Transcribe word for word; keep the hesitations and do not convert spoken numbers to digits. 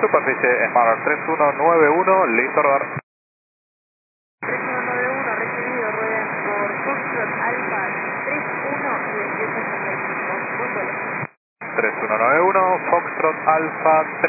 Superficie Smart tres uno nueve uno, listo rodar. tres uno nueve uno, recibido, ruedan por Foxtrot Alpha tres uno y veintiocho sesenta y cinco. Buen vuelo. tres uno nueve uno, Foxtrot Alpha